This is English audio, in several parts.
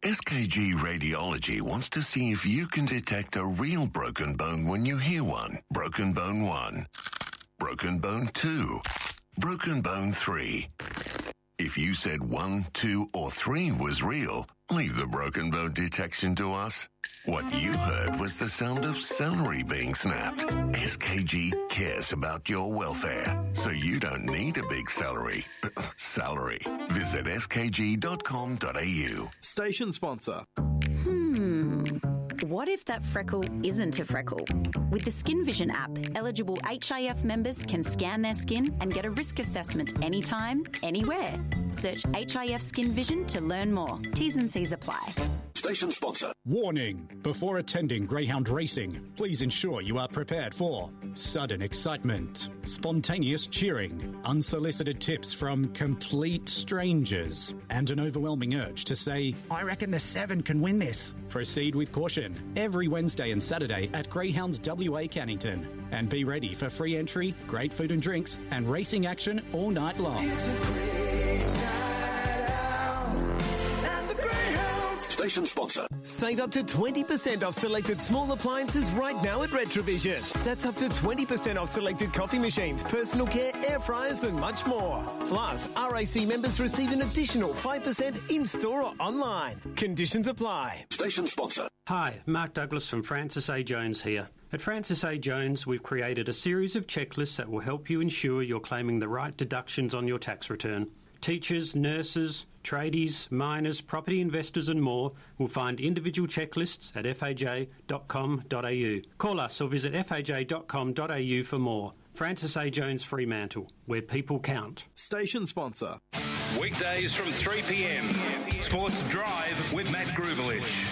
SKG Radiology wants to see if you can detect a real broken bone when you hear one. Broken bone 1. Broken bone 2. Broken bone 3. If you said 1, 2, or 3 was real, leave the broken bone detection to us. What you heard was the sound of celery being snapped. SKG cares about your welfare, so you don't need a big salary. Visit skg.com.au. Station sponsor. What if that freckle isn't a freckle? With the Skin Vision app, eligible HIF members can scan their skin and get a risk assessment anytime, anywhere. Search HIF Skin Vision to learn more. T's and C's apply. Station sponsor. Warning. Before attending greyhound racing, please ensure you are prepared for sudden excitement, spontaneous cheering, unsolicited tips from complete strangers, and an overwhelming urge to say, "I reckon the 7 can win this." Proceed with caution every Wednesday and Saturday at Greyhounds WA Cannington. And be ready for free entry, great food and drinks, and racing action all night long. It's a great night out at the Greyhounds. Station sponsor. Save up to 20% off selected small appliances right now at Retrovision. That's up to 20% off selected coffee machines, personal care, air fryers and much more. Plus, RAC members receive an additional 5% in-store or online. Conditions apply. Station sponsor. Hi, Mark Douglas from Francis A. Jones here. At Francis A. Jones, we've created a series of checklists that will help you ensure you're claiming the right deductions on your tax return. Teachers, nurses, tradies, miners, property investors and more will find individual checklists at faj.com.au. Call us or visit faj.com.au for more. Francis A. Jones Fremantle, where people count. Station sponsor. Weekdays from 3 p.m. Sports Drive with Matt Grubelich.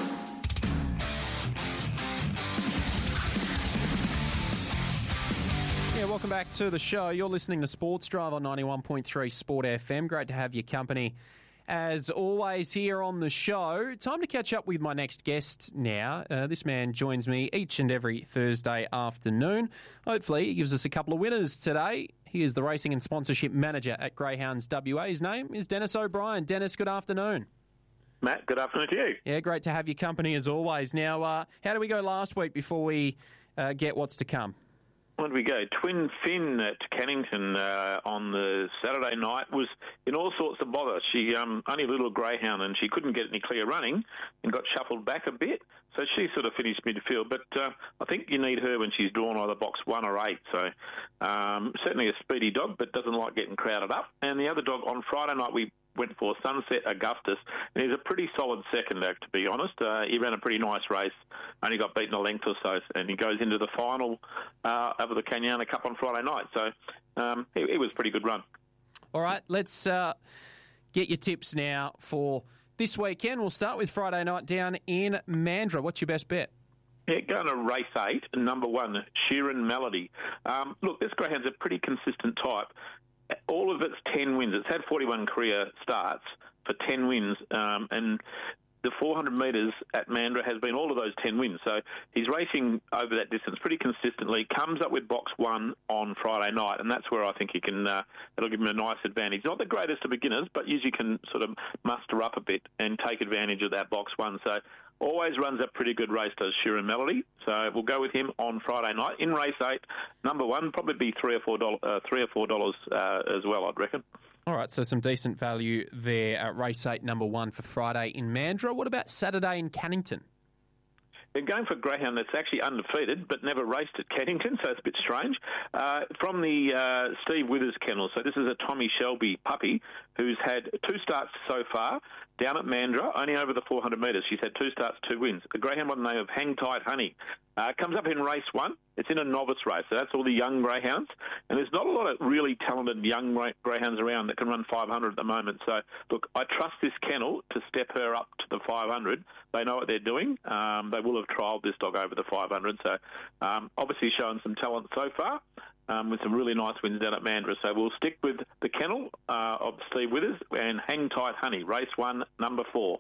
Yeah, welcome back to the show. You're listening to Sports Drive on 91.3 Sport FM. Great to have your company as always here on the show. Time to catch up with my next guest now. This man joins me each and every Thursday afternoon. Hopefully he gives us a couple of winners today. He is the Racing and Sponsorship Manager at Greyhounds WA. His name is Dennis O'Brien. Dennis, good afternoon. Matt, good afternoon to you. Yeah, great to have your company as always. Now, how did we go last week before we get what's to come? Where did we go? Twin Finn at Cannington on the Saturday night was in all sorts of bother. She only a little greyhound and she couldn't get any clear running and got shuffled back a bit. So she sort of finished midfield. But I think you need her when she's drawn either box 1 or 8. So certainly a speedy dog, but doesn't like getting crowded up. And the other dog on Friday night we went for Sunset Augustus, and he's a pretty solid second, to be honest. He ran a pretty nice race, only got beaten a length or so, and he goes into the final of the Canyana Cup on Friday night. So it was a pretty good run. All right, let's get your tips now for this weekend. We'll start with Friday night down in Mandurah. What's your best bet? Yeah, going to race 8, number 1, Sheeran Melody. Look, this greyhound's a pretty consistent type. All of its 10 wins. It's had 41 career starts for 10 wins, and the 400 metres at Mandurah has been all of those 10 wins. So he's racing over that distance pretty consistently, comes up with box 1 on Friday night, and that's where I think he can, it'll give him a nice advantage. Not the greatest of beginners, but usually can sort of muster up a bit and take advantage of that box 1. So always runs a pretty good race, does Sheeran Melody. So we'll go with him on Friday night. In race 8, number 1, probably be $3 or $4 as well, I'd reckon. All right, so some decent value there at race 8, number 1 for Friday in Mandurah. What about Saturday in Cannington? They're going for a greyhound that's actually undefeated but never raced at Cannington, so it's a bit strange. From the Steve Withers kennel, so this is a Tommy Shelby puppy who's had 2 starts so far down at Mandurah, only over the 400 metres. She's had 2 starts, 2 wins. A greyhound by the name of Hang Tight Honey. Comes up in race 1. It's in a novice race, so that's all the young greyhounds. And there's not a lot of really talented young greyhounds around that can run 500 at the moment. So, look, I trust this kennel to step her up to the 500. They know what they're doing. They will have trialled this dog over the 500. So, obviously showing some talent so far. With some really nice wins down at Mandurah. So we'll stick with the kennel of Steve Withers and Hang Tight Honey, race 1, number 4.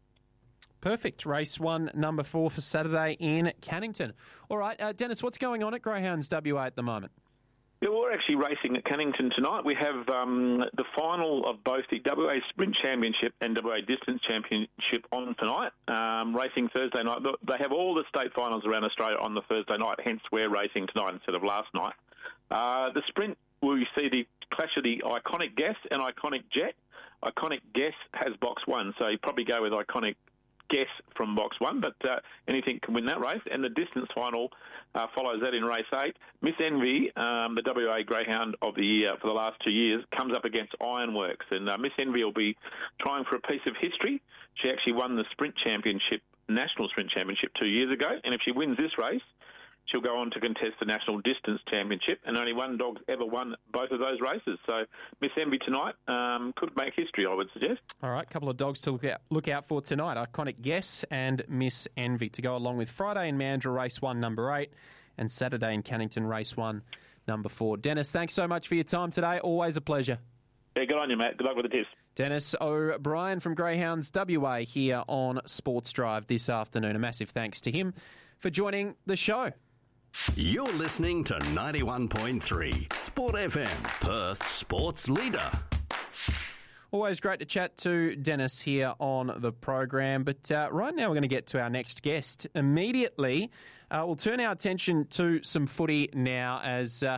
Perfect. Race 1, number 4 for Saturday in Cannington. All right, Dennis, what's going on at Greyhounds WA at the moment? Yeah, we're actually racing at Cannington tonight. We have the final of both the WA Sprint Championship and WA Distance Championship on tonight, racing Thursday night. They have all the state finals around Australia on the Thursday night, hence we're racing tonight instead of last night. The Sprint, we see the clash of the Iconic Guess and Iconic Jet. Iconic Guess has box 1, so you probably go with Iconic Guess from box 1, but anything can win that race. And the distance final follows that in race 8. Miss Envy, the WA Greyhound of the year for the last 2 years, comes up against Ironworks. And Miss Envy will be trying for a piece of history. She actually won the Sprint Championship, National Sprint Championship 2 years ago. And if she wins this race, she'll go on to contest the National Distance Championship, and only one dog's ever won both of those races. So Miss Envy tonight could make history, I would suggest. All right, a couple of dogs to look out for tonight. Iconic Guess and Miss Envy to go along with Friday in Mandurah Race 1, number 8, and Saturday in Cannington Race 1, number 4. Dennis, thanks so much for your time today. Always a pleasure. Yeah, good on you, mate. Good luck with the tips. Dennis O'Brien from Greyhounds WA here on Sports Drive this afternoon. A massive thanks to him for joining the show. You're listening to 91.3 Sport FM, Perth sports leader. Always great to chat to Dennis here on the program. But right now we're going to get to our next guest. Immediately, we'll turn our attention to some footy now as the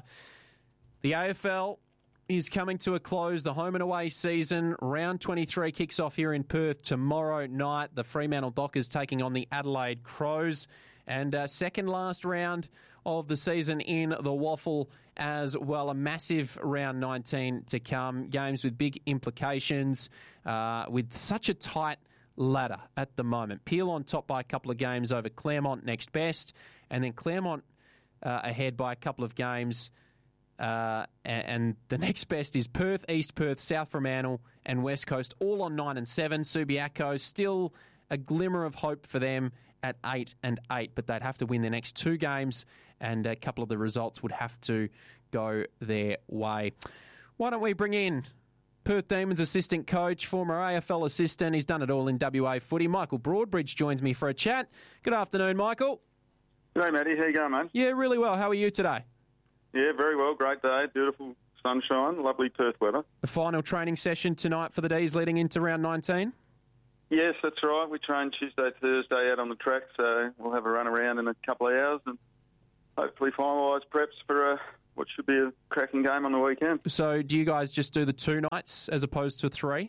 AFL is coming to a close. The home and away season, round 23, kicks off here in Perth tomorrow night. The Fremantle Dockers taking on the Adelaide Crows. And second last round of the season in the Waffle as well. A massive round 19 to come. Games with big implications with such a tight ladder at the moment. Peel on top by a couple of games over Claremont next best. And then Claremont ahead by a couple of games. And the next best is Perth, East Perth, South Fremantle and West Coast, all on 9 and 7. Subiaco, still a glimmer of hope for them at 8 and 8, but they'd have to win their next 2 games and a couple of the results would have to go their way. Why don't we bring in Perth Demons assistant coach, former AFL assistant, he's done it all in WA footy. Michael Broadbridge joins me for a chat. Good afternoon, Michael. G'day, Matty. How you going, mate? Yeah, really well. How are you today? Yeah, very well. Great day. Beautiful sunshine. Lovely Perth weather. The final training session tonight for the D's leading into round 19? Yes, that's right. We train Tuesday, Thursday out on the track, so we'll have a run around in a couple of hours and hopefully finalise preps for what should be a cracking game on the weekend. So do you guys just do the 2 nights as opposed to 3?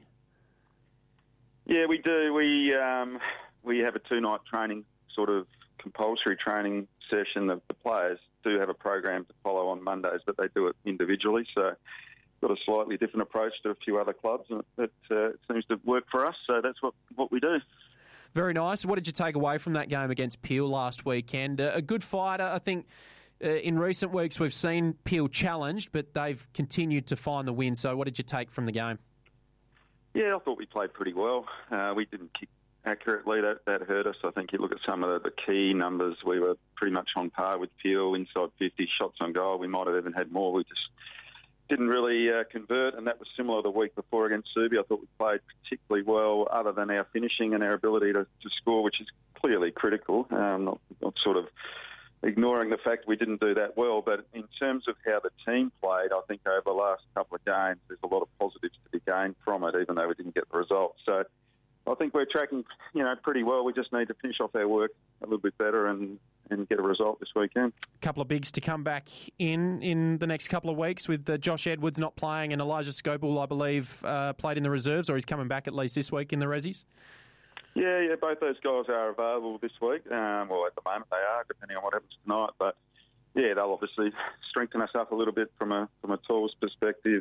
Yeah, we do. We have a 2-night training, sort of compulsory training session. The players do have a program to follow on Mondays, but they do it individually, so got a slightly different approach to a few other clubs, and it seems to work for us, so that's what we do. Very nice. What did you take away from that game against Peel last weekend? A good fighter. I think in recent weeks we've seen Peel challenged, but they've continued to find the win, so what did you take from the game? Yeah, I thought we played pretty well. We didn't kick accurately. That hurt us. I think you look at some of the key numbers, we were pretty much on par with Peel, inside 50 shots on goal. We might have even had more. We just didn't really convert, and that was similar the week before against Subi. I thought we played particularly well, other than our finishing and our ability to score, which is clearly critical. Not sort of ignoring the fact we didn't do that well, but in terms of how the team played, I think over the last couple of games, there's a lot of positives to be gained from it, even though we didn't get the results. So I think we're tracking, pretty well. We just need to finish off our work a little bit better and get a result this weekend. A couple of bigs to come back in the next couple of weeks with Josh Edwards not playing and Elijah Scobell, I believe, played in the reserves, or he's coming back at least this week in the Rezzies. Yeah, both those guys are available this week. Well, at the moment they are, depending on what happens tonight. But yeah, they'll obviously strengthen us up a little bit from a tools perspective.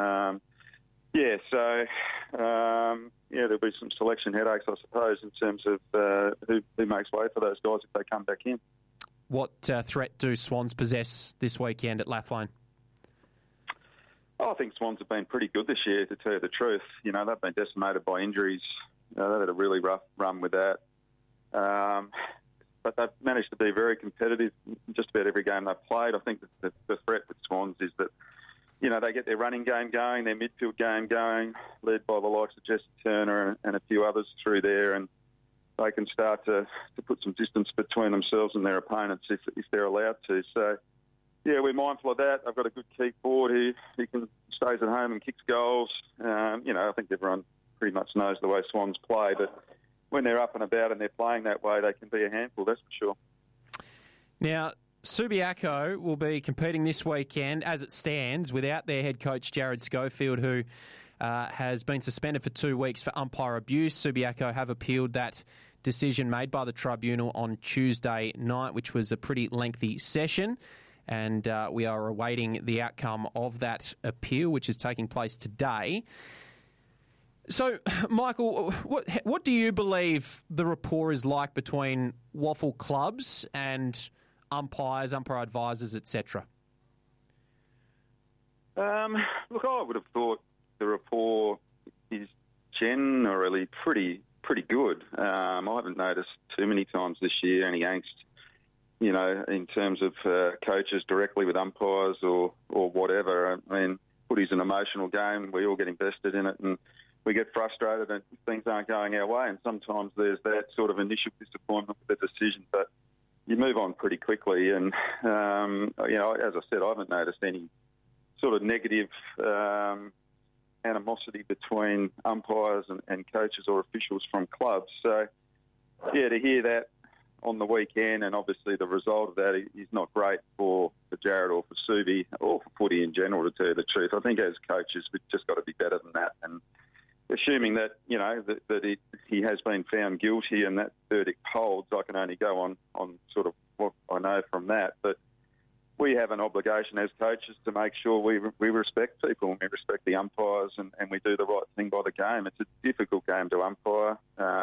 There'll be some selection headaches, I suppose, in terms of who makes way for those guys if they come back in. What threat do Swans possess this weekend at Lathlane? I think Swans have been pretty good this year, to tell you the truth. They've been decimated by injuries. They've had a really rough run with that. But they've managed to be very competitive just about every game they've played. I think the threat with Swans is that they get their running game going, their midfield game going, led by the likes of Jesse Turner and a few others through there, and they can start to put some distance between themselves and their opponents if they're allowed to. So, yeah, we're mindful of that. I've got a good key forward who stays at home and kicks goals. I think everyone pretty much knows the way Swans play, but when they're up and about and they're playing that way, they can be a handful, that's for sure. Now, Subiaco will be competing this weekend, as it stands, without their head coach, Jared Schofield, who has been suspended for 2 weeks for umpire abuse. Subiaco have appealed that decision made by the tribunal on Tuesday night, which was a pretty lengthy session. And we are awaiting the outcome of that appeal, which is taking place today. So, Michael, what do you believe the rapport is like between WAFL clubs and umpires, umpire advisors, etc.? Look, I would have thought the rapport is generally pretty good. I haven't noticed too many times this year any angst, in terms of coaches directly with umpires or whatever. I mean, footy's an emotional game. We all get invested in it and we get frustrated and things aren't going our way. And sometimes there's that sort of initial disappointment with the decision, but you move on pretty quickly. And, as I said, I haven't noticed any sort of negative animosity between umpires and coaches or officials from clubs. So, yeah, to hear that on the weekend, and obviously the result of that is not great for Jared or for Subi or for footy in general, to tell you the truth. I think as coaches, we've just got to be better than that. And assuming that, that he has been found guilty and that verdict holds, I can only go on sort of what I know from that. But we have an obligation as coaches to make sure we respect people and we respect the umpires and we do the right thing by the game. It's a difficult game to umpire.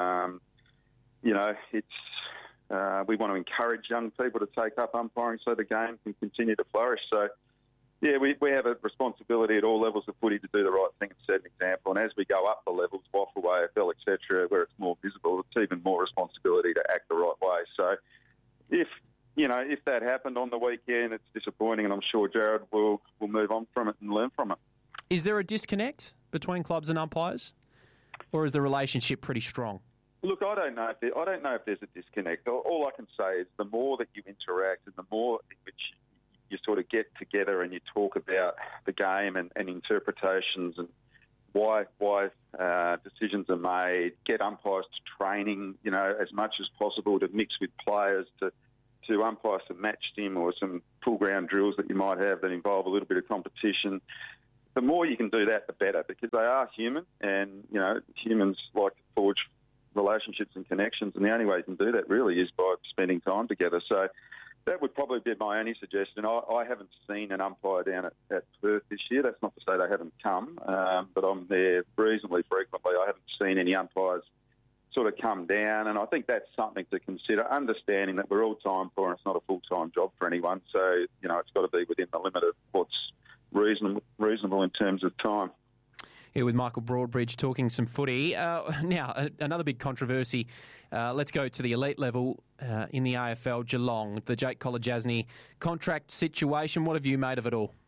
We want to encourage young people to take up umpiring so the game can continue to flourish. So, yeah, we have a responsibility at all levels of footy to do the right thing and set an example. And as we go up the levels, WAFL, AFL, etc., where it's more visible, it's even more responsibility to act the right way. So if that happened on the weekend, it's disappointing, and I'm sure Jared will move on from it and learn from it. Is there a disconnect between clubs and umpires, or is the relationship pretty strong? Look, I don't know if there's a disconnect. All I can say is the more that you interact and the more in which you sort of get together and you talk about the game and interpretations and why decisions are made, get umpires to training, as much as possible to mix with players, to umpire some match sim or some full ground drills that you might have that involve a little bit of competition. The more you can do that, the better, because they are human and, humans like to forge relationships and connections, and the only way you can do that really is by spending time together. So that would probably be my only suggestion. I haven't seen an umpire down at Perth this year. That's not to say they haven't come, but I'm there reasonably frequently. I haven't seen any umpires sort of come down, and I think that's something to consider, understanding that we're all time poor and it's not a full-time job for anyone. So, it's got to be within the limit of what's reasonable in terms of time. Here with Michael Broadbridge talking some footy. Now, another big controversy. Let's go to the elite level in the AFL, Geelong, the Jake Kolodjasny contract situation. What have you made of it all?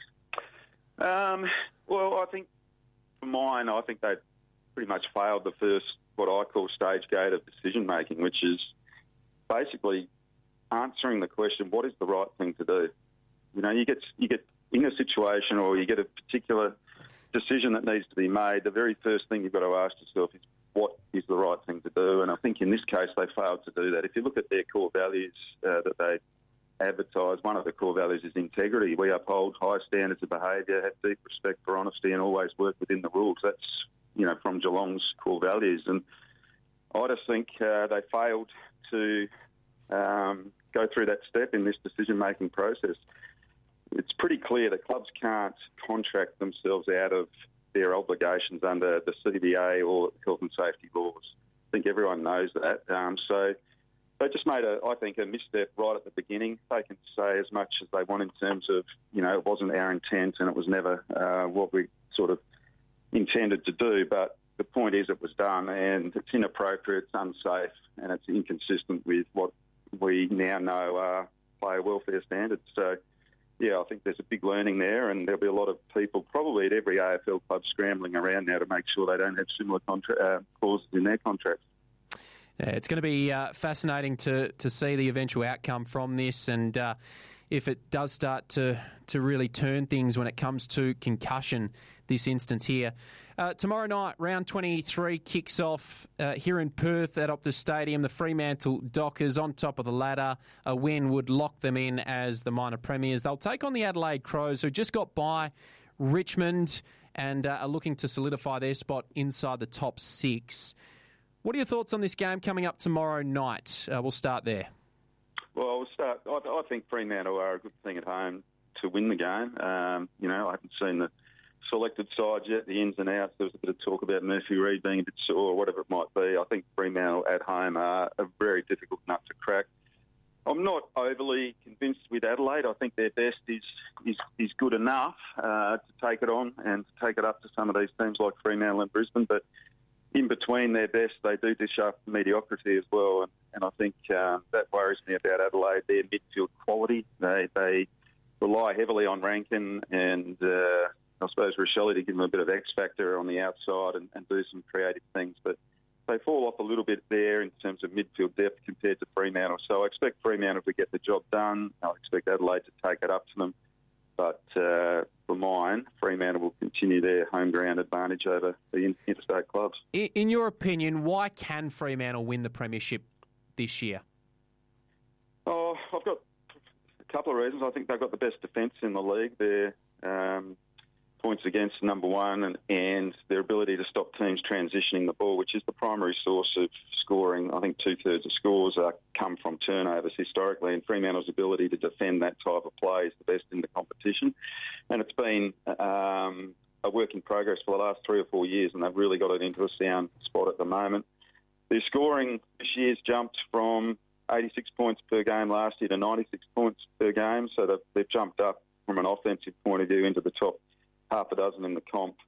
Well, I think for mine, I think they pretty much failed the first, what I call stage gate of decision-making, which is basically answering the question, what is the right thing to do? You get in a situation or you get a particular decision that needs to be made, the very first thing you've got to ask yourself is, what is the right thing to do? And I think in this case, they failed to do that. If you look at their core values that they advertise, one of the core values is integrity. We uphold high standards of behaviour, have deep respect for honesty and always work within the rules. That's, from Geelong's core values. And I just think they failed to go through that step in this decision-making process. It's pretty clear that clubs can't contract themselves out of their obligations under the CBA or health and safety laws. I think everyone knows that. So they just made, a misstep right at the beginning. They can say as much as they want in terms of, it wasn't our intent and it was never what we sort of intended to do. But the point is it was done, and it's inappropriate, it's unsafe, and it's inconsistent with what we now know are player welfare standards. So, yeah, I think there's a big learning there, and there'll be a lot of people probably at every AFL club scrambling around now to make sure they don't have similar clauses in their contracts. Yeah, it's going to be fascinating to see the eventual outcome from this, and if it does start to really turn things when it comes to concussion, this instance here. Tomorrow night, round 23 kicks off here in Perth at Optus Stadium. The Fremantle Dockers on top of the ladder. A win would lock them in as the minor premiers. They'll take on the Adelaide Crows, who just got by Richmond and are looking to solidify their spot inside the top 6. What are your thoughts on this game coming up tomorrow night? We'll start there. Well, we'll start. I think Fremantle are a good thing at home to win the game. I haven't seen the selected sides yet, the ins and outs. There was a bit of talk about Murphy Reid being a bit sore or whatever it might be. I think Fremantle at home are a very difficult nut to crack. I'm not overly convinced with Adelaide. I think their best is good enough to take it on and to take it up to some of these teams like Fremantle and Brisbane. But in between their best, they do dish up mediocrity as well. And I think that worries me about Adelaide, their midfield quality. They rely heavily on Rankin and I suppose Rochelle to give them a bit of X factor on the outside and do some creative things. But they fall off a little bit there in terms of midfield depth compared to Fremantle. So I expect Fremantle to get the job done. I expect Adelaide to take it up to them. But for mine, Fremantle will continue their home ground advantage over the interstate clubs. In your opinion, why can Fremantle win the premiership this year? Oh, I've got a couple of reasons. I think they've got the best defence in the league. They're points against number one and their ability to stop teams transitioning the ball, which is the primary source of scoring. I think 2/3 of scores come from turnovers historically, and Fremantle's ability to defend that type of play is the best in the competition. And it's been a work in progress for the last 3 or 4 years, and they've really got it into a sound spot at the moment. Their scoring this year's jumped from 86 points per game last year to 96 points per game, so they've jumped up from an offensive point of view into the top half a dozen in the comp.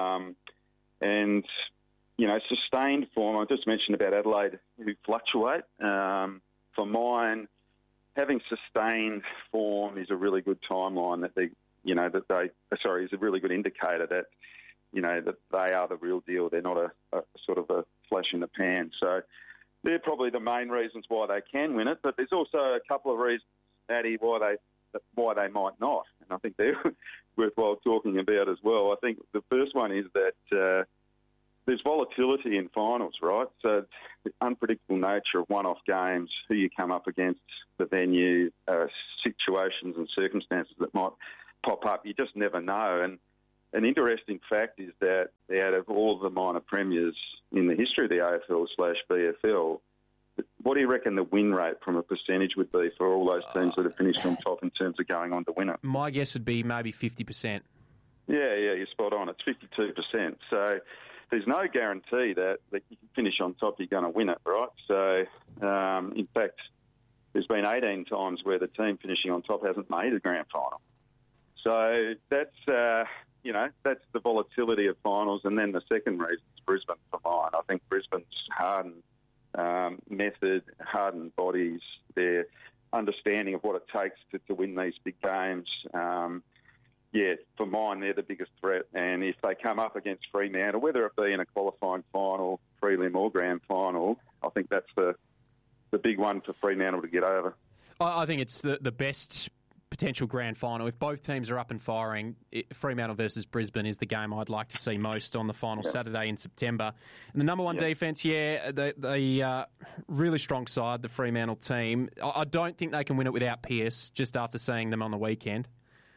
Sustained form. I just mentioned about Adelaide, who fluctuate. For mine, having sustained form is a really good timeline is a really good indicator that they are the real deal. They're not a sort of a flash in the pan. So they're probably the main reasons why they can win it. But there's also a couple of reasons, Addy, why they might not. And I think they're worthwhile talking about as well. I think the first one is that there's volatility in finals, right? So the unpredictable nature of one-off games, who you come up against, the venue, situations and circumstances that might pop up, you just never know. And an interesting fact is that out of all of the minor premiers in the history of the AFL/VFL, what do you reckon the win rate from a percentage would be for all those teams that have finished on top in terms of going on to win it? My guess would be maybe 50%. Yeah, you're spot on. It's 52%. So there's no guarantee that you can finish on top, you're going to win it, right? So, in fact, there's been 18 times where the team finishing on top hasn't made a grand final. So that's the volatility of finals. And then the second reason is Brisbane for mine. I think Brisbane's hardened method, hardened bodies, their understanding of what it takes to win these big games. For mine, they're the biggest threat. And if they come up against Fremantle, whether it be in a qualifying final, prelim or grand final, I think that's the big one for Fremantle to get over. I think it's the best potential grand final. If both teams are up and firing, Fremantle versus Brisbane is the game I'd like to see most on the final Saturday in September. And the number one defence, they really strong side, the Fremantle team. I don't think they can win it without Pearce, just after seeing them on the weekend.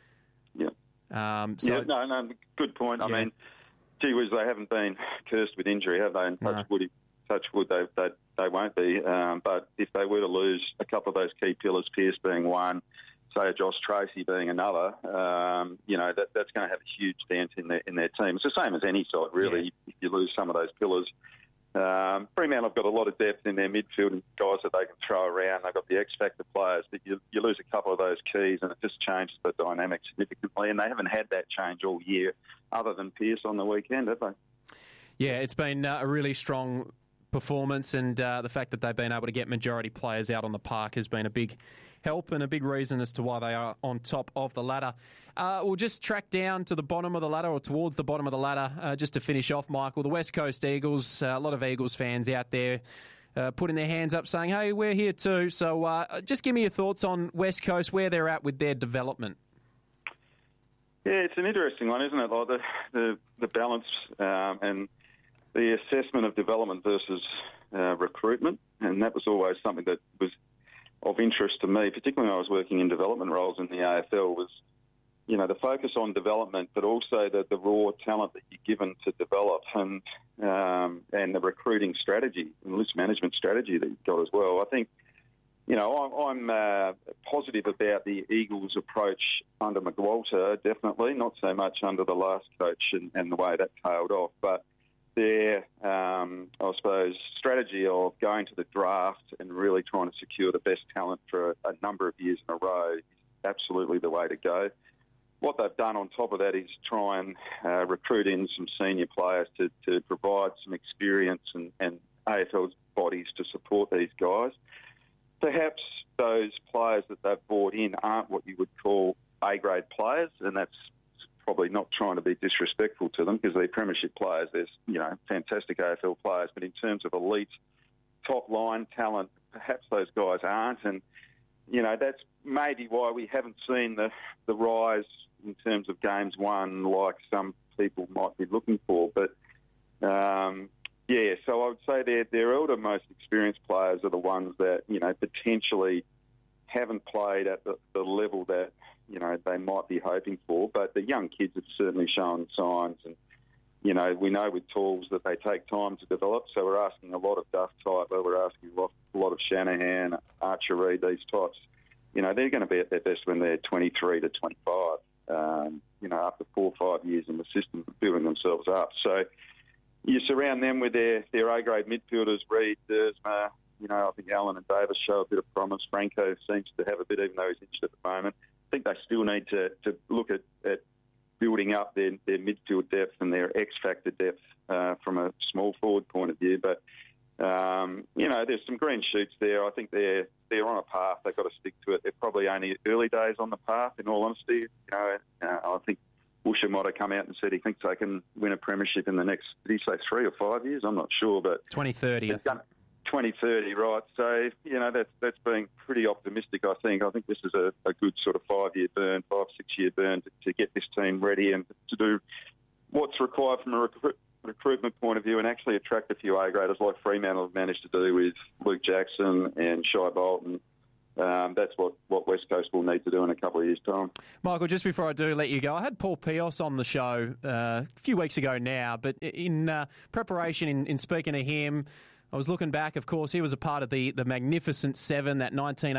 Good point. I mean, gee whiz, they haven't been cursed with injury, have they? And touch wood, they won't be. But if they were to lose a couple of those key pillars, Pearce being one, say a Josh Tracy being another, that's going to have a huge dent in their team. It's the same as any side, really. Yeah. If you lose some of those pillars. Fremantle have got a lot of depth in their midfield and guys that they can throw around. They've got the X-factor players, but you lose a couple of those keys and it just changes the dynamic significantly. And they haven't had that change all year other than Pearce on the weekend, have they? Yeah, it's been a really strong performance, and the fact that they've been able to get majority players out on the park has been a big help and a big reason as to why they are on top of the ladder. We'll just track down to the bottom of the ladder, or towards the bottom of the ladder, just to finish off, Michael. The West Coast Eagles, a lot of Eagles fans out there putting their hands up saying, hey, we're here too. So just give me your thoughts on West Coast, where they're at with their development. Yeah, it's an interesting one, isn't it? Like the balance and the assessment of development versus recruitment. And that was always something that was of interest to me, particularly when I was working in development roles in the AFL, was, you know, the focus on development, but also the raw talent that you're given to develop and the recruiting strategy and list management strategy that you've got as well. I think, you know, I'm positive about the Eagles' approach under McWalter, definitely, not so much under the last coach and the way that tailed off, but their, I suppose, strategy of going to the draft and really trying to secure the best talent for a number of years in a row is absolutely the way to go. What they've done on top of that is try and recruit in some senior players to provide some experience and AFL's bodies to support these guys. Perhaps those players that they've brought in aren't what you would call A-grade players, and that's probably not trying to be disrespectful to them because they're premiership players. There's, you know, fantastic AFL players, but in terms of elite top-line talent, perhaps those guys aren't. And, you know, that's maybe why we haven't seen the rise in terms of games won like some people might be looking for. But, yeah, so I would say their elder, most experienced players are the ones that, you know, potentially haven't played at the level that, you know, they might be hoping for. But the young kids have certainly shown signs. And, you know, we know with tools that they take time to develop. So we're asking a lot of Duff Tyler, we're asking a lot of Shanahan, Archer Reed, these types. You know, they're going to be at their best when they're 23 to 25, you know, after 4 or 5 years in the system, building themselves up. So you surround them with their A-grade midfielders, Reed, Dersma. You know, I think Allen and Davis show a bit of promise. Franco seems to have a bit, even though he's injured at the moment. I think they still need to look at building up their midfield depth and their X-factor depth from a small forward point of view. But, you know, there's some green shoots there. I think they're on a path. They've got to stick to it. They're probably only early days on the path, in all honesty. You know, I think Woosha might have come out and said he thinks they can win a premiership in the next, did he say 3 or 5 years? I'm not sure, but 2030. 2030, right. So, you know, that's being pretty optimistic, I think. I think this is a good sort of 5-year burn, 5-6-year burn to get this team ready and to do what's required from a recruitment point of view and actually attract a few A-graders like Fremantle have managed to do with Luke Jackson and Shai Bolton. That's what West Coast will need to do in a couple of years' time. Michael, just before I do let you go, I had Paul Pios on the show a few weeks ago now, but in preparation in speaking to him, I was looking back, of course, he was a part of the Magnificent Seven, that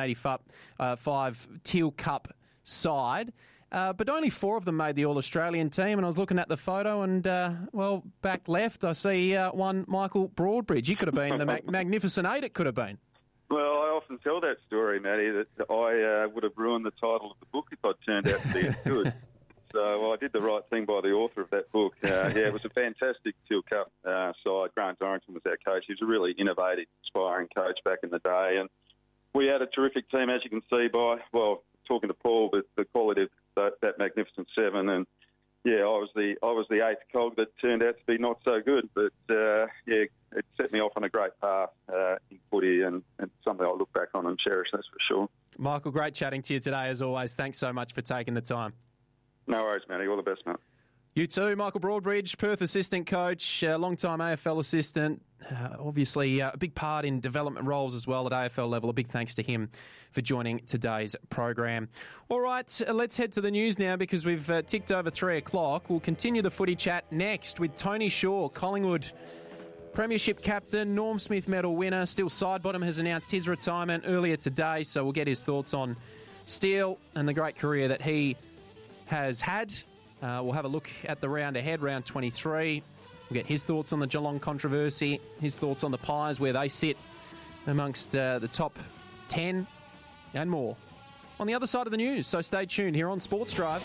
1985 Teal Cup side. But only 4 of them made the All-Australian team, and I was looking at the photo, and, well, back left, I see one Michael Broadbridge. He could have been the Magnificent 8, it could have been. Well, I often tell that story, Matty, that I would have ruined the title of the book if I'd turned out to be as good. So I did the right thing by the author of that book. Yeah, it was a fantastic Teal Cup side. Grant Dorrington was our coach. He was a really innovative, inspiring coach back in the day. And we had a terrific team, as you can see by, well, talking to Paul, but the quality of that Magnificent Seven. And, yeah, I was the 8th cog that turned out to be not so good. But, yeah, it set me off on a great path in footy and something I'll look back on and cherish, that's for sure. Michael, great chatting to you today, as always. Thanks so much for taking the time. No worries, Matty. All the best, mate. You too, Michael Broadbridge, Perth assistant coach, long-time AFL assistant, obviously a big part in development roles as well at AFL level. A big thanks to him for joining today's program. All right, let's head to the news now because we've ticked over 3 o'clock. We'll continue the footy chat next with Tony Shaw, Collingwood Premiership captain, Norm Smith medal winner. Steele Sidebottom has announced his retirement earlier today, so we'll get his thoughts on Steele and the great career that he has had. We'll have a look at the round ahead, round 23. We'll get his thoughts on the Geelong controversy, his thoughts on the Pies, where they sit amongst the top 10 and more on the other side of the news. So stay tuned here on Sports Drive.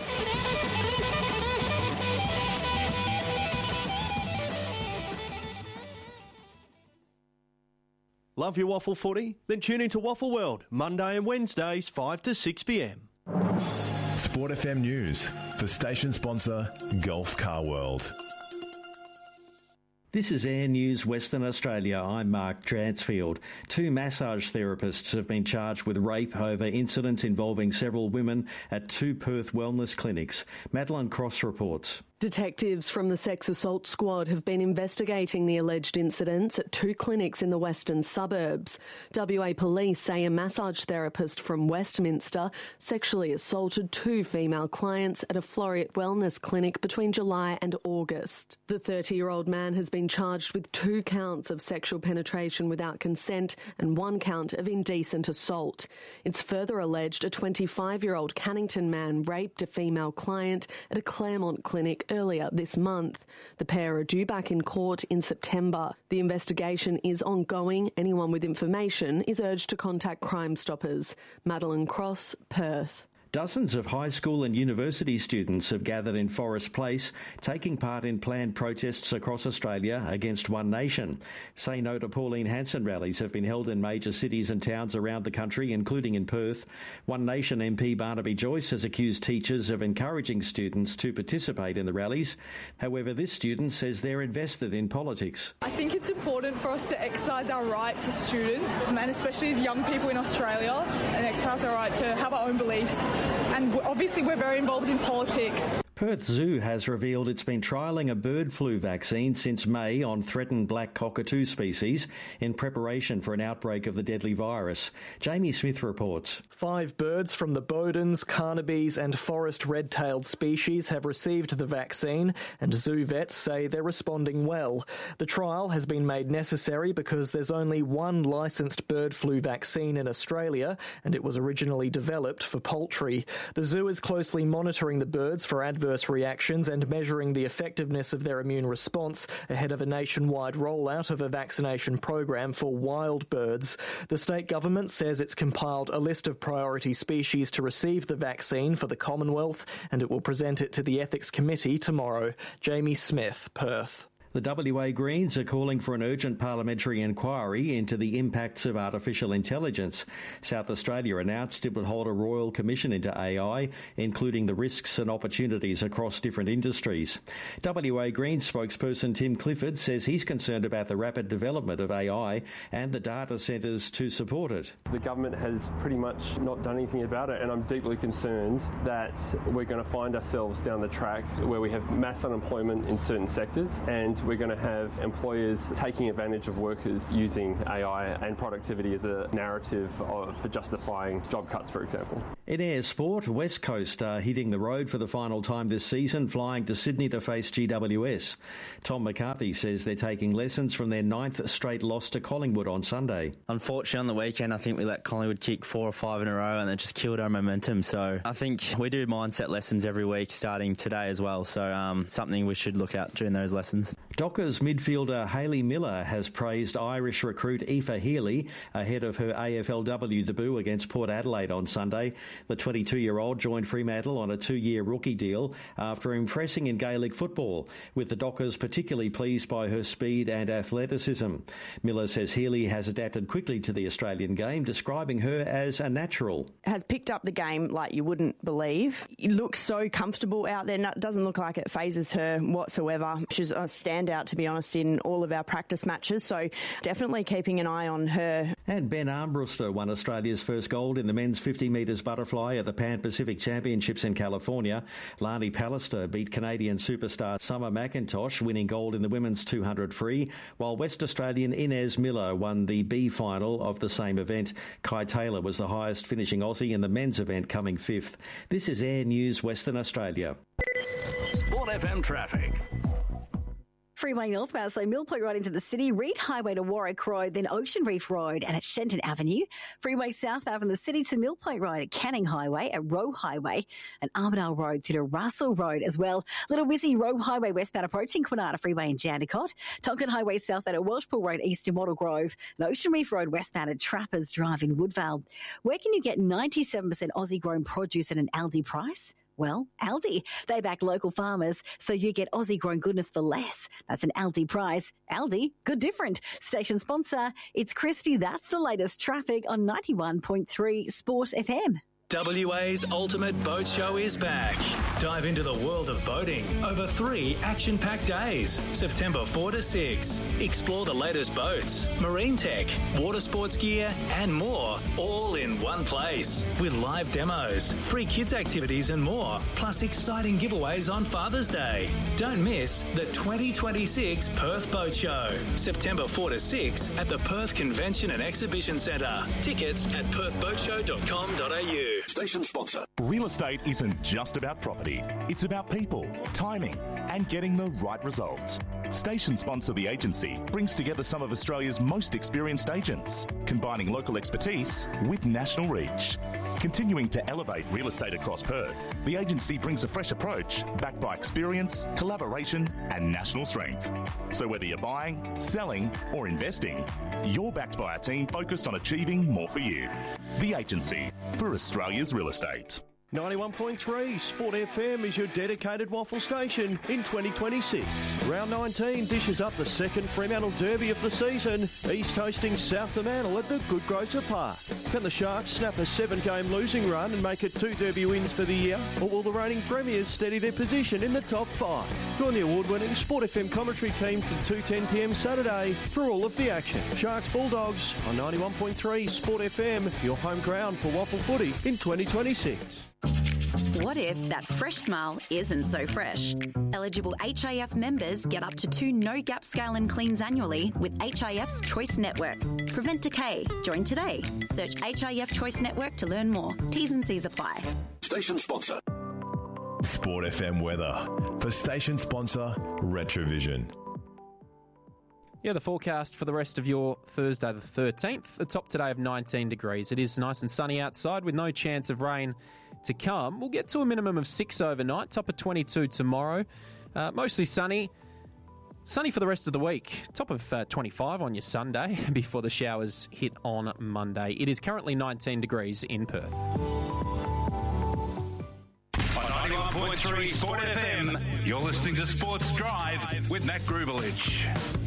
Love your waffle footy? Then tune into Waffle World, Monday and Wednesdays, 5 to 6 p.m. Sport FM News for station sponsor Gulf Car World. This is Air News Western Australia. I'm Mark Dransfield. 2 massage therapists have been charged with rape over incidents involving several women at 2 Perth wellness clinics. Madeline Cross reports. Detectives from the Sex Assault Squad have been investigating the alleged incidents at 2 clinics in the western suburbs. WA Police say a massage therapist from Westminster sexually assaulted 2 female clients at a Floreat wellness clinic between July and August. The 30-year-old man has been charged with 2 counts of sexual penetration without consent and 1 count of indecent assault. It's further alleged a 25-year-old Cannington man raped a female client at a Claremont clinic earlier this month. The pair are due back in court in September. The investigation is ongoing. Anyone with information is urged to contact Crime Stoppers. Madeline Cross, Perth. Dozens of high school and university students have gathered in Forest Place, taking part in planned protests across Australia against One Nation. Say No to Pauline Hanson rallies have been held in major cities and towns around the country, including in Perth. One Nation MP Barnaby Joyce has accused teachers of encouraging students to participate in the rallies. However, this student says they're invested in politics. I think it's important for us to exercise our rights as students, and especially as young people in Australia, and exercise our right to have our own beliefs. And obviously we're very involved in politics. Perth Zoo has revealed it's been trialling a bird flu vaccine since May on threatened black cockatoo species in preparation for an outbreak of the deadly virus. Jamie Smith reports. 5 birds from the Bodens, Carnaby's and forest red-tailed species have received the vaccine, and zoo vets say they're responding well. The trial has been made necessary because there's only 1 licensed bird flu vaccine in Australia, and it was originally developed for poultry. The zoo is closely monitoring the birds for adverse reactions and measuring the effectiveness of their immune response ahead of a nationwide rollout of a vaccination program for wild birds. The state government says it's compiled a list of priority species to receive the vaccine for the Commonwealth, and it will present it to the Ethics Committee tomorrow. Jamie Smith, Perth. The WA Greens are calling for an urgent parliamentary inquiry into the impacts of artificial intelligence. South Australia announced it would hold a royal commission into AI, including the risks and opportunities across different industries. WA Greens spokesperson Tim Clifford says he's concerned about the rapid development of AI and the data centres to support it. The government has pretty much not done anything about it, and I'm deeply concerned that we're going to find ourselves down the track where we have mass unemployment in certain sectors, and we're going to have employers taking advantage of workers using AI and productivity as a narrative for justifying job cuts, for example. In air sport, West Coast are hitting the road for the final time this season, flying to Sydney to face GWS. Tom McCarthy says they're taking lessons from their 9th straight loss to Collingwood on Sunday. Unfortunately, on the weekend, I think we let Collingwood kick 4 or 5 in a row and it just killed our momentum. So I think we do mindset lessons every week starting today as well. So something we should look at during those lessons. Dockers midfielder Hayley Miller has praised Irish recruit Aoife Healy ahead of her AFLW debut against Port Adelaide on Sunday. The 22-year-old joined Fremantle on a 2-year rookie deal after impressing in Gaelic football, with the Dockers particularly pleased by her speed and athleticism. Miller says Healy has adapted quickly to the Australian game, describing her as a natural. Has picked up the game like you wouldn't believe. It looks so comfortable out there. Doesn't look like it phases her whatsoever. She's a standout, to be honest, in all of our practice matches, so definitely keeping an eye on her. And Ben Armbruster won Australia's first gold in the men's 50 metres butterfly at the Pan Pacific Championships in California. Lani Pallister beat Canadian superstar Summer McIntosh, winning gold in the women's 200 free, while West Australian Inez Miller won the B final of the same event. Kai Taylor was the highest finishing Aussie in the men's event, coming 5th. This is Air News Western Australia. Sport FM traffic. Freeway northbound, so Mill Point Road into the city, Reed Highway to Warwick Road, then Ocean Reef Road and at Shenton Avenue. Freeway southbound from the city to Mill Point Road at Canning Highway, at Roe Highway and Armidale Road through to Russell Road as well. Little Wizzy Roe Highway westbound approaching Kwinana Freeway in Jandakot. Tonkin Highway southbound at Welshpool Road east in Wattle Grove and Ocean Reef Road westbound at Trappers Drive in Woodvale. Where can you get 97% Aussie grown produce at an Aldi price? Well, Aldi. They back local farmers, so you get Aussie-grown goodness for less. That's an Aldi price. Aldi, good different. Station sponsor, it's Christy. That's the latest traffic on 91.3 Sport FM. WA's Ultimate Boat Show is back. Dive into the world of boating over 3 action-packed days, September 4 to 6. Explore the latest boats, marine tech, water sports gear and more, all in one place. With live demos, free kids activities and more, plus exciting giveaways on Father's Day. Don't miss the 2026 Perth Boat Show, September 4 to 6 at the Perth Convention and Exhibition Centre. Tickets at perthboatshow.com.au. Station sponsor. Real estate isn't just about property. It's about people, timing, and getting the right results. Station sponsor The Agency brings together some of Australia's most experienced agents, combining local expertise with national reach. Continuing to elevate real estate across Perth, The Agency brings a fresh approach backed by experience, collaboration, and national strength. So whether you're buying, selling, or investing, you're backed by a team focused on achieving more for you. The Agency, for Australia's real estate. 91.3 Sport FM is your dedicated waffle station in 2026. Round 19 dishes up the second Fremantle Derby of the season. East hosting South Fremantle at the Good Grocer Park. Can the Sharks snap a 7-game losing run and make it 2 Derby wins for the year? Or will the reigning premiers steady their position in the top 5? Join the award-winning Sport FM commentary team from 2:10pm Saturday for all of the action. Sharks Bulldogs on 91.3 Sport FM, your home ground for waffle footy in 2026. What if that fresh smile isn't so fresh? Eligible HIF members get up to 2 no-gap scale and cleans annually with HIF's Choice Network. Prevent decay. Join today. Search HIF Choice Network to learn more. T's and C's apply. Station sponsor. Sport FM weather for station sponsor Retrovision. Yeah, the forecast for the rest of your Thursday the 13th. The top today of 19 degrees. It is nice and sunny outside with no chance of rain to come. We'll get to a minimum of 6 overnight, top of 22 tomorrow. Mostly sunny. Sunny for the rest of the week. Top of 25 on your Sunday before the showers hit on Monday. It is currently 19 degrees in Perth. On 91.3 Sport FM, you're listening to Sports Drive with Matt Grubelich.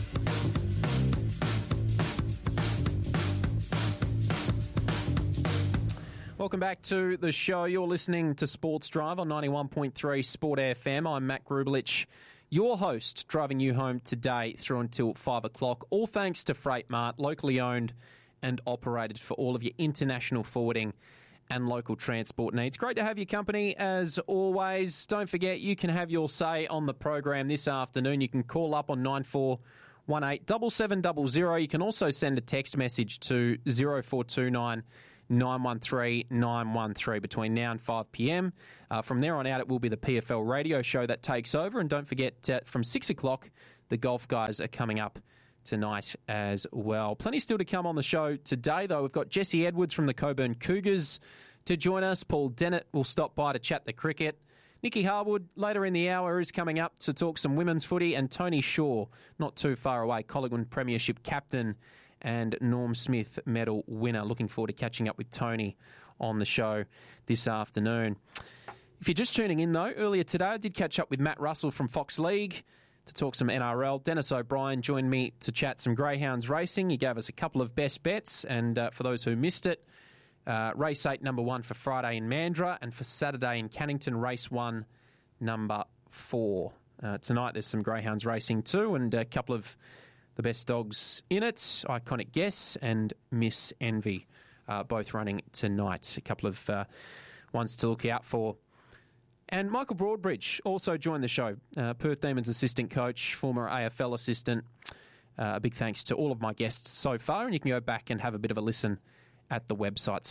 Welcome back to the show. You're listening to Sports Drive on 91.3 Sport FM. I'm Matt Grubelich, your host, driving you home today through until 5 o'clock. All thanks to Freight Mart, locally owned and operated for all of your international forwarding and local transport needs. Great to have your company as always. Don't forget, you can have your say on the program this afternoon. You can call up on 9418 7700. You can also send a text message to 0429 913 913 between now and 5 p.m. From there on out, it will be the PFL radio show that takes over. And don't forget, from 6 o'clock, the golf guys are coming up tonight as well. Plenty still to come on the show today, though. We've got Jesse Edwards from the Coburn Cougars to join us. Paul Dennett will stop by to chat the cricket. Nicky Harwood, later in the hour, is coming up to talk some women's footy. And Tony Shaw, not too far away, Collingwood Premiership captain and Norm Smith medal winner. Looking forward to catching up with Tony on the show this afternoon. If you're just tuning in, though, earlier today I did catch up with Matt Russell from Fox League to talk some NRL. Dennis O'Brien joined me to chat some Greyhounds racing. He gave us a couple of best bets, and for those who missed it, race 8, number 1 for Friday in Mandurah, and for Saturday in Cannington, race 1, number 4. Tonight there's some Greyhounds racing too, and a couple of the best dogs in it, Iconic Guess and Miss Envy, both running tonight. A couple of ones to look out for. And Michael Broadbridge also joined the show, Perth Demons assistant coach, former AFL assistant. A big thanks to all of my guests so far, and you can go back and have a bit of a listen at the website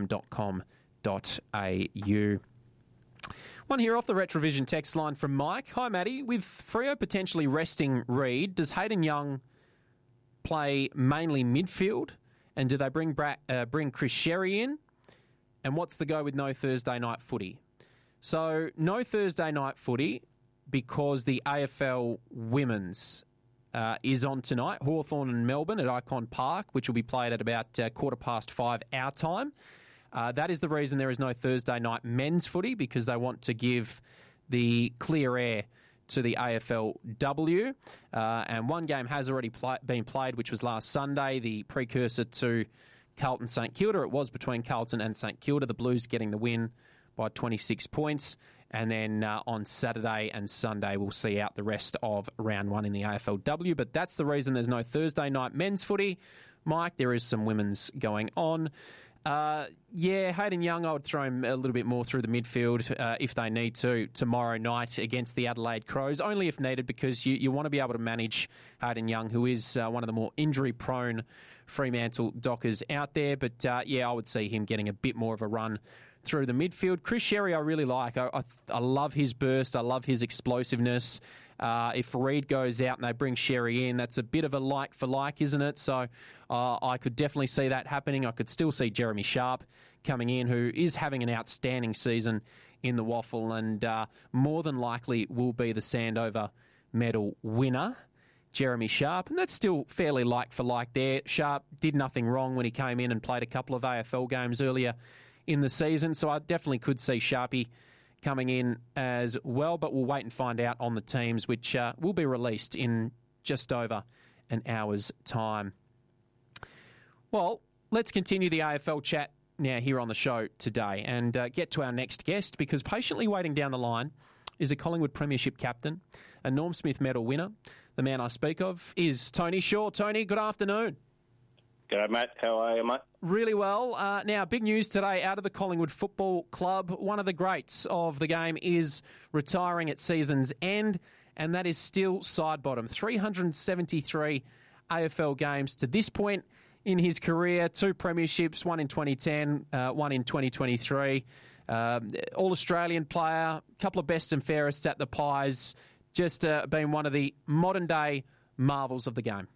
sportfm.com.au. One here off the Retrovision text line from Mike. Hi, Matty. With Freo potentially resting Reid, does Hayden Young play mainly midfield? And do they bring Chris Sherry in? And what's the go with no Thursday night footy? So, no Thursday night footy because the AFL Women's is on tonight. Hawthorn and Melbourne at Icon Park, which will be played at about 5:15 our time. That is the reason there is no Thursday night men's footy, because they want to give the clear air to the AFLW. And one game has already been played, which was last Sunday, the precursor to Carlton St Kilda. It was between Carlton and St Kilda, the Blues getting the win by 26 points. And then on Saturday and Sunday, we'll see out the rest of round 1 in the AFLW. But that's the reason there's no Thursday night men's footy. Mike, there is some women's going on. Hayden Young, I would throw him a little bit more through the midfield if they need to tomorrow night against the Adelaide Crows, only if needed, because you want to be able to manage Hayden Young, who is one of the more injury-prone Fremantle Dockers out there. But, I would see him getting a bit more of a run through the midfield. Chris Sherry I really like. I love his burst. I love his explosiveness. If Reid goes out and they bring Sherry in, that's a bit of a like for like, isn't it? So I could definitely see that happening. I could still see Jeremy Sharp coming in, who is having an outstanding season in the Waffle and more than likely will be the Sandover medal winner, Jeremy Sharp. And that's still fairly like for like there. Sharp did nothing wrong when he came in and played a couple of AFL games earlier in the season, so I definitely could see Sharpie coming in as well, but we'll wait and find out on the teams, which will be released in just over an hour's time. Well, let's continue the AFL chat now here on the show today and get to our next guest, because patiently waiting down the line is a Collingwood Premiership captain, a Norm Smith medal winner. The man I speak of is Tony Shaw. Tony, good afternoon. G'day, Matt. How are you, mate? Really well. Now, big news today out of the Collingwood Football Club. One of the greats of the game is retiring at season's end, and that is still Sidebottom. 373 AFL games to this point in his career. 2 premierships, one in 2010, one in 2023. All-Australian player, a couple of best and fairest at the Pies. Just been one of the modern-day marvels of the game.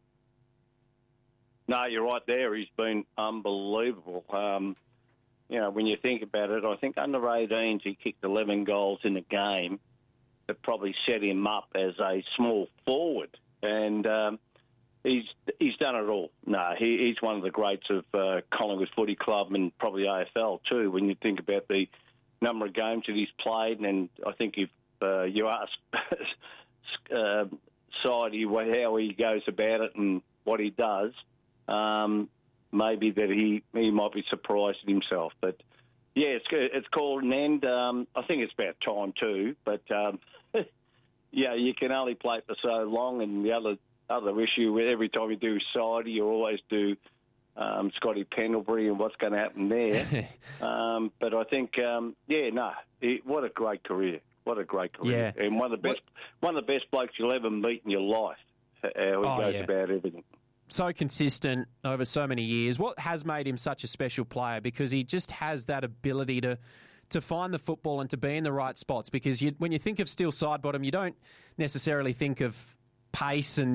No, you're right there. He's been unbelievable. When you think about it, I think under 18s he kicked 11 goals in a game that probably set him up as a small forward. And he's done it all. No, he's one of the greats of Collingwood Footy Club and probably AFL too, when you think about the number of games that he's played. And I think if you ask Sidey how he goes about it and what he does, maybe that he might be surprised at himself. But, yeah, it's called an end. I think it's about time too. But, you can only play for so long. And the other issue, every time you do Sidey, you always do Scotty Pendlebury and what's going to happen there. But I think, what a great career. What a great career. Yeah. And one of the best blokes you'll ever meet in your life, how he goes about everything. So consistent over so many years. What has made him such a special player? Because he just has that ability to find the football and to be in the right spots. Because when you think of Steel Sidebottom, you don't necessarily think of pace and